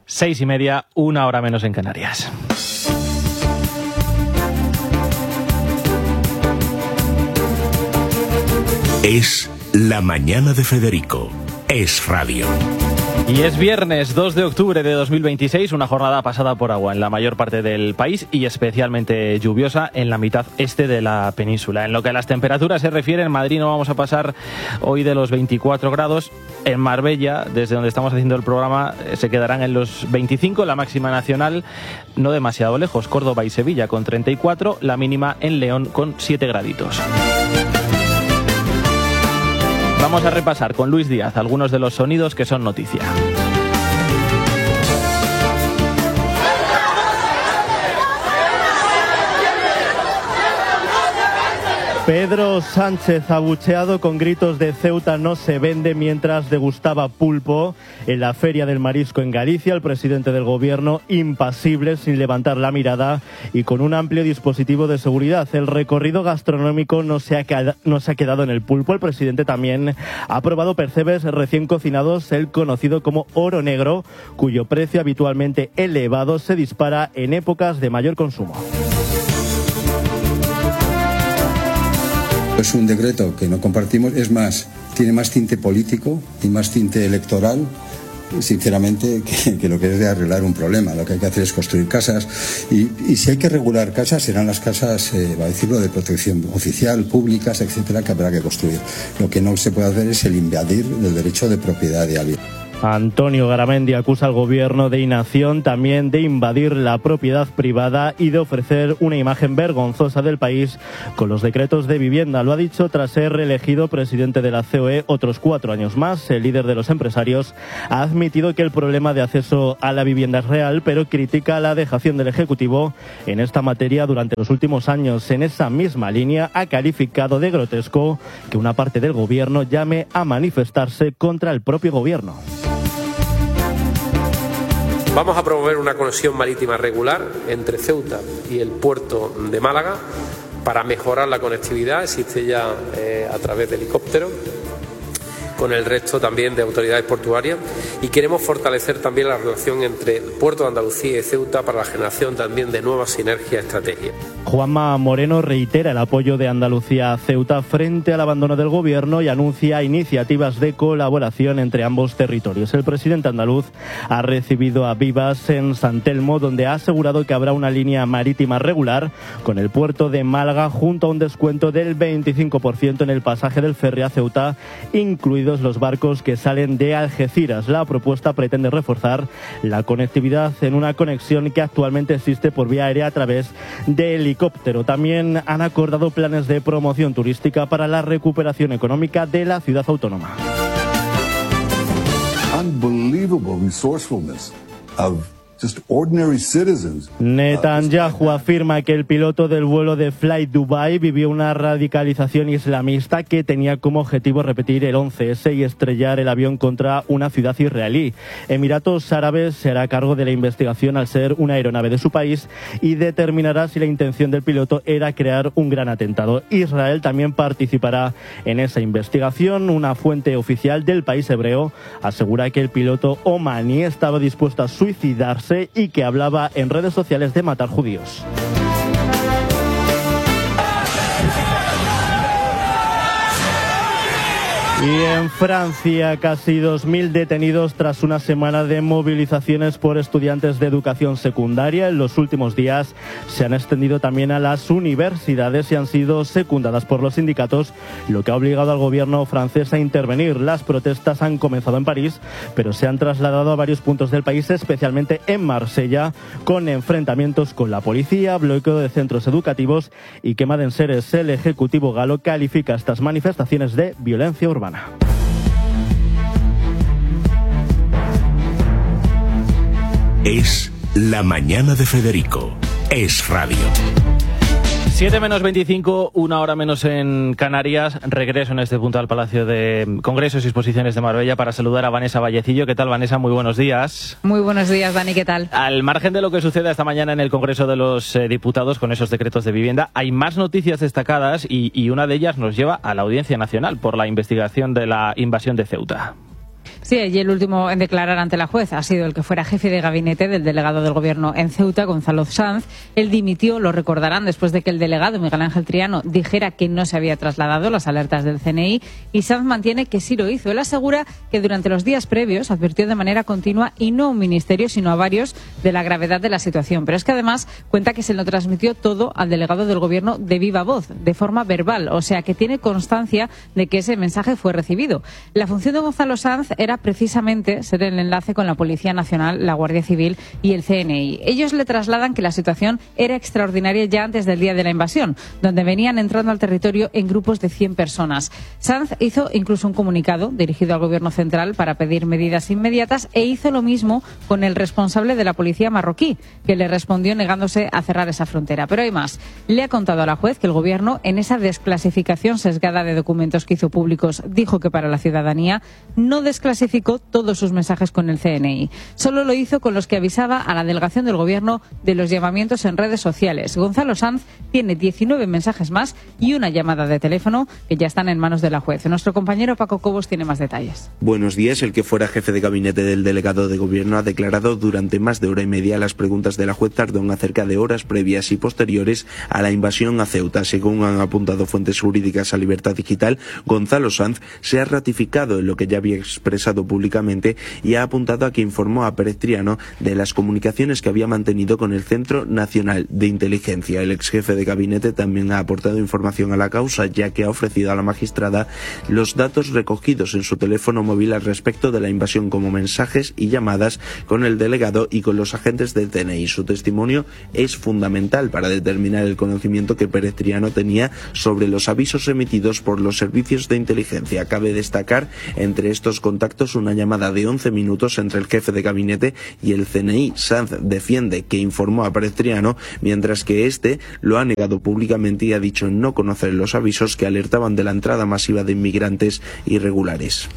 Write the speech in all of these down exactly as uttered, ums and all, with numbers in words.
Seis y media, una hora menos en Canarias. Es La Mañana de Federico. Es radio. Y es viernes dos de octubre de dos mil veintiséis, una jornada pasada por agua en la mayor parte del país y especialmente lluviosa en la mitad este de la península. En lo que a las temperaturas se refiere, en Madrid no vamos a pasar hoy de los veinticuatro grados. En Marbella, desde donde estamos haciendo el programa, se quedarán en los veinticinco, la máxima nacional no demasiado lejos, Córdoba y Sevilla con treinta y cuatro, la mínima en León con siete graditos. Vamos a repasar con Luis Díaz algunos de los sonidos que son noticia. Pedro Sánchez abucheado con gritos de Ceuta no se vende mientras degustaba pulpo en la Feria del Marisco en Galicia. El presidente del gobierno impasible, sin levantar la mirada y con un amplio dispositivo de seguridad. El recorrido gastronómico no se ha, queda, no se ha quedado en el pulpo. El presidente también ha probado percebes recién cocinados, el conocido como oro negro, cuyo precio habitualmente elevado se dispara en épocas de mayor consumo. Es un decreto que no compartimos, es más, tiene más tinte político y más tinte electoral, sinceramente, que, que lo que es de arreglar un problema. Lo que hay que hacer es construir casas y, y si hay que regular casas, serán las casas, eh, va a decirlo, de protección oficial, públicas, etcétera, que habrá que construir. Lo que no se puede hacer es el invadir el derecho de propiedad de alguien. Antonio Garamendi acusa al gobierno de inacción, también de invadir la propiedad privada y de ofrecer una imagen vergonzosa del país con los decretos de vivienda. Lo ha dicho tras ser reelegido presidente de la C O E otros cuatro años más. El líder de los empresarios ha admitido que el problema de acceso a la vivienda es real, pero critica la dejación del Ejecutivo en esta materia durante los últimos años. En esa misma línea ha calificado de grotesco que una parte del gobierno llame a manifestarse contra el propio gobierno. Vamos a promover una conexión marítima regular entre Ceuta y el puerto de Málaga para mejorar la conectividad. Existe ya eh, a través de helicóptero, con el resto también de autoridades portuarias, y queremos fortalecer también la relación entre el puerto de Andalucía y Ceuta para la generación también de nuevas sinergias estratégicas. Juanma Moreno reitera el apoyo de Andalucía a Ceuta frente al abandono del gobierno y anuncia iniciativas de colaboración entre ambos territorios. El presidente andaluz ha recibido a Vivas en San Telmo, donde ha asegurado que habrá una línea marítima regular con el puerto de Málaga, junto a un descuento del veinticinco por ciento en el pasaje del ferry a Ceuta, incluido los barcos que salen de Algeciras. La propuesta pretende reforzar la conectividad en una conexión que actualmente existe por vía aérea a través de helicóptero. También han acordado planes de promoción turística para la recuperación económica de la ciudad autónoma. Unbelievable resourcefulness of just ordinary citizens. Netanyahu afirma que el piloto del vuelo de Fly Dubai vivió una radicalización islamista que tenía como objetivo repetir el once ese y estrellar el avión contra una ciudad israelí. Emiratos Árabes se hará cargo de la investigación al ser una aeronave de su país y determinará si la intención del piloto era crear un gran atentado. Israel también participará en esa investigación. Una fuente oficial del país hebreo asegura que el piloto omaní estaba dispuesto a suicidarse y que hablaba en redes sociales de matar judíos. Y en Francia, casi dos mil detenidos tras una semana de movilizaciones por estudiantes de educación secundaria. En los últimos días se han extendido también a las universidades y han sido secundadas por los sindicatos, lo que ha obligado al gobierno francés a intervenir. Las protestas han comenzado en París, pero se han trasladado a varios puntos del país, especialmente en Marsella, con enfrentamientos con la policía, bloqueo de centros educativos y quema de enseres. El Ejecutivo galo califica estas manifestaciones de violencia urbana. Es La Mañana de Federico. Es radio. siete menos veinticinco, una hora menos en Canarias. Regreso en este punto al Palacio de Congresos y Exposiciones de Marbella para saludar a Vanessa Vallecillo. ¿Qué tal, Vanessa? Muy buenos días. Muy buenos días, Dani. ¿Qué tal? Al margen de lo que suceda esta mañana en el Congreso de los eh, Diputados con esos decretos de vivienda, hay más noticias destacadas y, y una de ellas nos lleva a la Audiencia Nacional por la investigación de la invasión de Ceuta. Sí, y el último en declarar ante la juez ha sido el que fuera jefe de gabinete del delegado del Gobierno en Ceuta, Gonzalo Sanz. Él dimitió, lo recordarán, después de que el delegado Miguel Ángel Triano dijera que no se había trasladado las alertas del C N I, y Sanz mantiene que sí lo hizo. Él asegura que durante los días previos advirtió de manera continua, y no a un ministerio, sino a varios, de la gravedad de la situación. Pero es que además cuenta que se lo transmitió todo al delegado del Gobierno de viva voz, de forma verbal, o sea que tiene constancia de que ese mensaje fue recibido. La función de Gonzalo Sanz era precisamente ser el enlace con la Policía Nacional, la Guardia Civil y el C N I. Ellos le trasladan que la situación era extraordinaria ya antes del día de la invasión, donde venían entrando al territorio en grupos de cien personas. Sanz hizo incluso un comunicado dirigido al Gobierno central para pedir medidas inmediatas, e hizo lo mismo con el responsable de la policía marroquí, que le respondió negándose a cerrar esa frontera. Pero hay más. Le ha contado a la juez que el Gobierno, en esa desclasificación sesgada de documentos que hizo públicos, dijo que para la ciudadanía no desclasificó todos sus mensajes con el C N I. Solo lo hizo con los que avisaba a la delegación del Gobierno de los llamamientos en redes sociales. Gonzalo Sanz tiene diecinueve mensajes más y una llamada de teléfono que ya están en manos de la juez. Nuestro compañero Paco Cobos tiene más detalles. Buenos días. El que fuera jefe de gabinete del delegado de Gobierno ha declarado durante más de hora y media las preguntas de la juez Tardón acerca de horas previas y posteriores a la invasión a Ceuta. Según han apuntado fuentes jurídicas a Libertad Digital, Gonzalo Sanz se ha ratificado en lo que ya había expresado públicamente y ha apuntado a que informó a Pérez Triano de las comunicaciones que había mantenido con el Centro Nacional de Inteligencia. El ex jefe de gabinete también ha aportado información a la causa, ya que ha ofrecido a la magistrada los datos recogidos en su teléfono móvil al respecto de la invasión, como mensajes y llamadas con el delegado y con los agentes del C N I. Su testimonio es fundamental para determinar el conocimiento que Pérez Triano tenía sobre los avisos emitidos por los servicios de inteligencia. Cabe destacar entre estos contactos una llamada de once minutos entre el jefe de gabinete y el C N I. Sanz defiende que informó a Pérez Triano, mientras que este lo ha negado públicamente y ha dicho no conocer los avisos que alertaban de la entrada masiva de inmigrantes irregulares.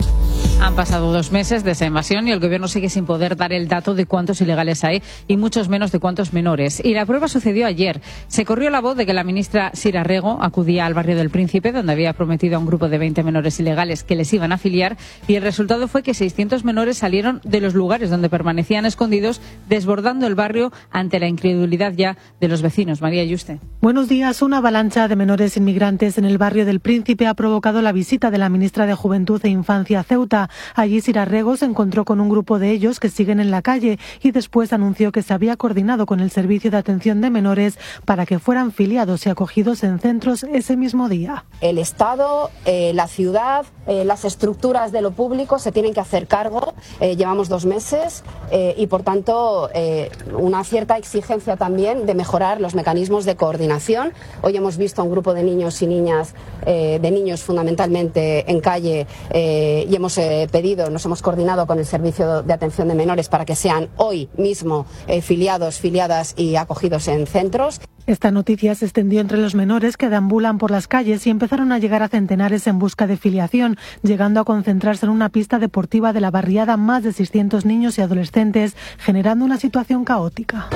Han pasado dos meses de esa invasión y el Gobierno sigue sin poder dar el dato de cuántos ilegales hay y muchos menos de cuántos menores. Y la prueba sucedió ayer. Se corrió la voz de que la ministra Sira Rego acudía al barrio del Príncipe, donde había prometido a un grupo de veinte menores ilegales que les iban a afiliar, y el resultado fue que seiscientos menores salieron de los lugares donde permanecían escondidos, desbordando el barrio ante la incredulidad ya de los vecinos. María Yuste. Buenos días. Una avalancha de menores inmigrantes en el barrio del Príncipe ha provocado la visita de la ministra de Juventud e Infancia a Ceuta. Allí Sira Rego se encontró con un grupo de ellos que siguen en la calle y después anunció que se había coordinado con el Servicio de Atención de Menores para que fueran filiados y acogidos en centros ese mismo día. El Estado, eh, la ciudad, eh, las estructuras de lo público se tienen que hacer cargo. Eh, llevamos dos meses eh, y, por tanto, eh, una cierta exigencia también de mejorar los mecanismos de coordinación. Hoy hemos visto a un grupo de niños y niñas, eh, de niños fundamentalmente en calle, eh, y hemos eh, pedido, nos hemos coordinado con el Servicio de Atención de Menores para que sean hoy mismo eh, filiados, filiadas y acogidos en centros. Esta noticia se extendió entre los menores que deambulan por las calles y empezaron a llegar a centenares en busca de filiación, llegando a concentrarse en una pista deportiva de la barriada más de seiscientos niños y adolescentes, generando una situación caótica.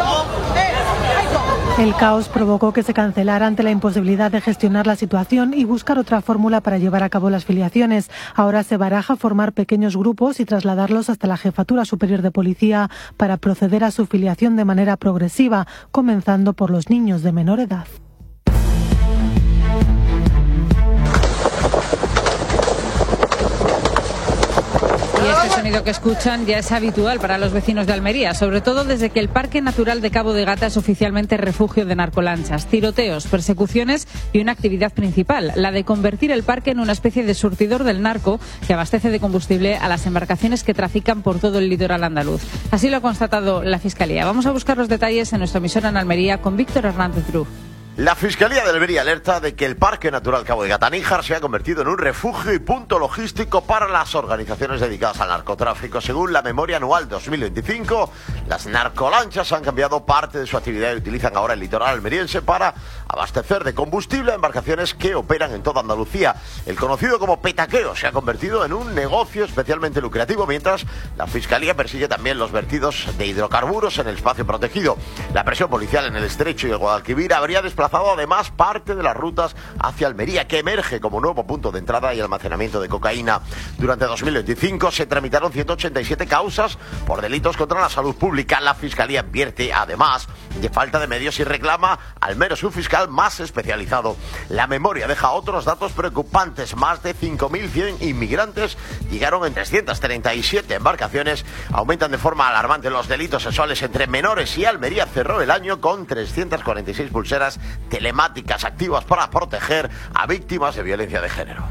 El caos provocó que se cancelara ante la imposibilidad de gestionar la situación y buscar otra fórmula para llevar a cabo las filiaciones. Ahora se baraja formar pequeños grupos y trasladarlos hasta la Jefatura Superior de Policía para proceder a su filiación de manera progresiva, comenzando por los niños de menor edad. Y este sonido que escuchan ya es habitual para los vecinos de Almería, sobre todo desde que el Parque Natural de Cabo de Gata es oficialmente refugio de narcolanchas. Tiroteos, persecuciones y una actividad principal, la de convertir el parque en una especie de surtidor del narco que abastece de combustible a las embarcaciones que trafican por todo el litoral andaluz. Así lo ha constatado la Fiscalía. Vamos a buscar los detalles en nuestra emisora en Almería con Víctor Hernández Bru. La Fiscalía de Almería alerta de que el Parque Natural Cabo de Gata Níjar se ha convertido en un refugio y punto logístico para las organizaciones dedicadas al narcotráfico. Según la memoria anual dos mil veinticinco, las narcolanchas han cambiado parte de su actividad y utilizan ahora el litoral almeriense para abastecer de combustible a embarcaciones que operan en toda Andalucía. El conocido como petaqueo se ha convertido en un negocio especialmente lucrativo, mientras la Fiscalía persigue también los vertidos de hidrocarburos en el espacio protegido. La presión policial en el Estrecho y el Guadalquivir habría desplazado desplazado además parte de las rutas hacia Almería, que emerge como nuevo punto de entrada y almacenamiento de cocaína. Durante dos mil veinticinco se tramitaron ciento ochenta y siete causas por delitos contra la salud pública. La Fiscalía advierte además de falta de medios y reclama al menos un fiscal más especializado. La memoria deja otros datos preocupantes. Más de cinco mil cien inmigrantes llegaron en trescientas treinta y siete embarcaciones. Aumentan de forma alarmante los delitos sexuales entre menores y Almería cerró el año con trescientas cuarenta y seis pulseras telemáticas activas para proteger a víctimas de violencia de género.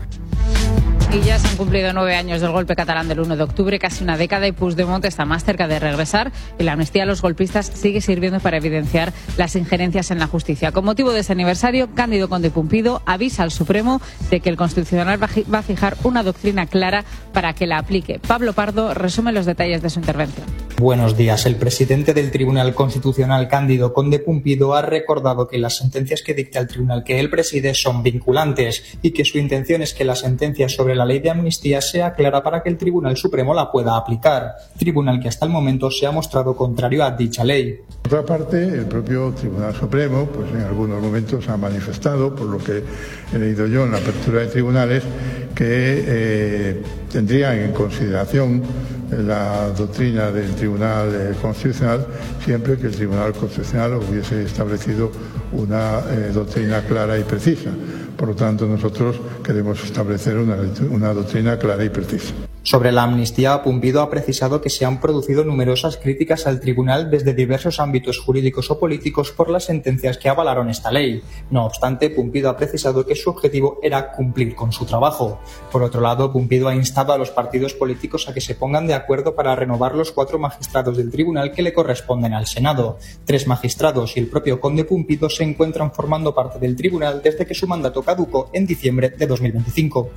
Y ya se han cumplido nueve años del golpe catalán del uno de octubre, casi una década, y Puigdemont está más cerca de regresar y la amnistía a los golpistas sigue sirviendo para evidenciar las injerencias en la justicia. Con motivo de ese aniversario, Cándido Conde Pumpido avisa al Supremo de que el Constitucional va a fijar una doctrina clara para que la aplique. Pablo Pardo resume los detalles de su intervención. Buenos días. El presidente del Tribunal Constitucional, Cándido Conde Pumpido, ha recordado que las sentencias que dicta el tribunal que él preside son vinculantes y que su intención es que la sentencia sobre la ley de amnistía sea clara para que el Tribunal Supremo la pueda aplicar, tribunal que hasta el momento se ha mostrado contrario a dicha ley. Por otra parte, el propio Tribunal Supremo, pues en algunos momentos ha manifestado, por lo que he leído yo en la apertura de tribunales, que eh, tendrían en consideración la doctrina del Tribunal Constitucional siempre que el Tribunal Constitucional hubiese establecido una eh, doctrina clara y precisa. Por lo tanto, nosotros queremos establecer una, una doctrina clara y precisa. Sobre la amnistía, Pumpido ha precisado que se han producido numerosas críticas al tribunal desde diversos ámbitos jurídicos o políticos por las sentencias que avalaron esta ley. No obstante, Pumpido ha precisado que su objetivo era cumplir con su trabajo. Por otro lado, Pumpido ha instado a los partidos políticos a que se pongan de acuerdo para renovar los cuatro magistrados del tribunal que le corresponden al Senado. Tres magistrados y el propio Conde Pumpido se encuentran formando parte del tribunal desde que su mandato caducó en diciembre de dos mil veinticinco.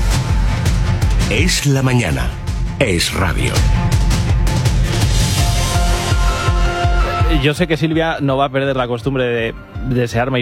Es la mañana. Es radio. Yo sé que Silvia no va a perder la costumbre de desearme